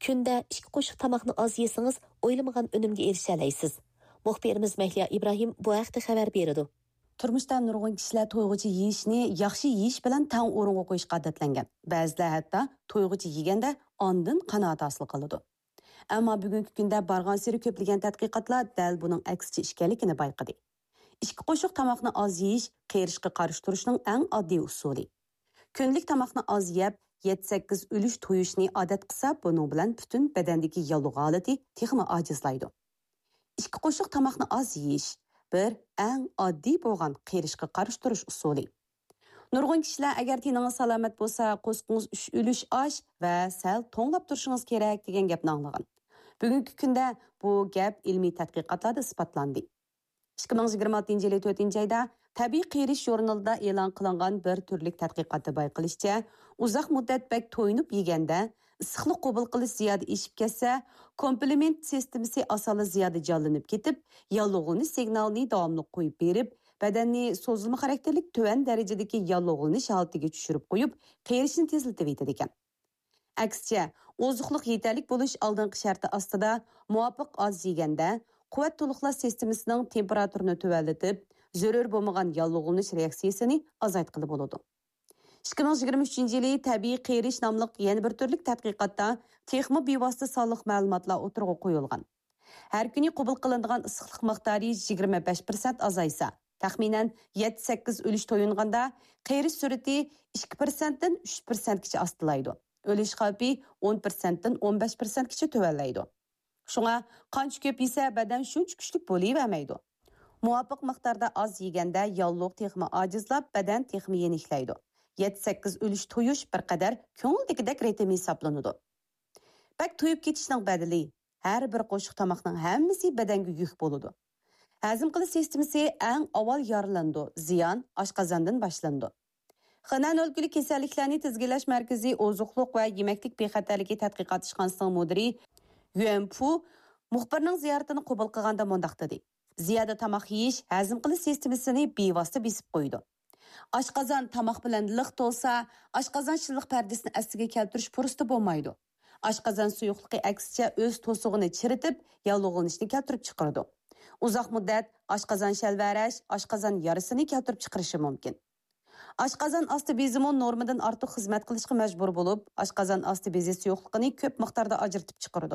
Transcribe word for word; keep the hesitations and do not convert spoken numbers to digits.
Kunda ikki qo'shiq tamoqni oz yesangiz, o'ylamagan unumga erisha olasiz. Muxbirimiz Mahliya Ibrohim bu haqda xabar berdi. Turmushda nurg'un kishilar to'yg'uchi yeyishni yaxshi yeyish bilan tang o'ringa qo'yishga odatlangan. Ba'zilar hatto to'yg'uchi yeganda ondan qanoat hosil qiladi. Ammo bugungi kunda bargan siri ko'plagan tadqiqotlar dal buning aksicha ekanligini bayqadi. Ikki qo'shiq tamoqni oz yeyish qerishga qarshi turishning eng oddiy usuli. Kunlik tamoqni oz yeb, yetti sakkiz o'lish to'yishni odat qilsa, buning bilan butun badandagi yallig'i holati texmi ojizlaydi. Ikki qo'shiq tamoqni oz yeyish bir eng oddiy bo'lgan qerishga qarshi turish usuli. Nurg'un kishilar agar teningiz salomat bo'lsa, qo'sqingiz uch o'lish osh va sal to'nglab turishingiz kerak degan gapni anglagan. Bugungi kunda bu gap ilmiy tadqiqotlarda isbotlandi. ikki ming yigirma oltinchi yil to'rtinchi oyda Tabiiy qerish jurnalida e'lon qilingan bir turlik tadqiqotda bayqilishicha, uzoq muddat bak to'yinib yeganda issiqlik qabul qilish ziyoda eshib ketsa, komplement sistemasi asoli ziyoda jonlanib ketib, yallig'lanish signalini davomli qo'yib berib, badanni so'zilma xarakterlik tuvan darajadagi yallig'lanish holatiga tushirib qo'yib, qerishni tezlatib etadi ekan. Aksicha, oziqlik yetarlik bo'lish oldingi sharti ostida muvofiq oz yeganda quvvat to'liqlash sistemasining temperaturini tuvallatib, zarur bo'lmagan yallig'lanish reaksiyasini azaytqili bo'ladi. ikki ming yigirma uchinchi yili tabiiy qerish nomli yana bir turlik tadqiqotda texmi bevosita sonliq ma'lumotlar o'tirg'a qo'yilgan. Har kuni qabul qilinadigan issiqlik miqdori yigirma besh foiz azaysa, taxminan yetti sakkiz o'lish to'yinganda qerish sur'ati ikki foizdan uch foizgacha ostilaydi. O'lish xavfi o'n foizdan o'n besh foizgacha tuvallaydi. Shunga qancha ko'p yesa badan shuncha kuchli bo'lavermaydi. Muvofiq miqdorda oz yeganda yalliq texmi ojizlab, badan texmi yeniklaydi. yetti sakkiz o'lish to'yish bir qadar ko'ngildagidek ritmi hisoblanadi. Bak to'yib ketishning badali har bir qo'shiq tomoqning hammasi badanga yuk bo'ladi. Hazm qilish sistemasi eng avval yorlandi, ziyon oshqozondan boshlandi. Xanan o'lkali kasalliklarni tizginlash markazi oziqliq va yemaklik bexatarligi tadqiqot ishxonasining mudiri Yuan Pu muxbirning ziyoratini qabul qilganda mundaq dedi. Ziyoda tamoq yeyish hazm qilish sistemasini bevosita besib qo'ydi. Oshqozon tamoq bilan liq to'lsa, oshqozon shilliq pardasini astiga keltirish fursati bo'lmaydi. Oshqozon suyuqligi aksicha o'z to'sig'ini chiritib, yallig'lanishni keltirib chiqaradi. Uzoq muddat oshqozon shalvarash, oshqozon yarasini keltirib chiqarishi mumkin. Oshqozon osti bezi normadan ortiq xizmat qilishga majbur bo'lib, oshqozon osti bezi suyuqligini ko'p miqdorda ajratib chiqaradi.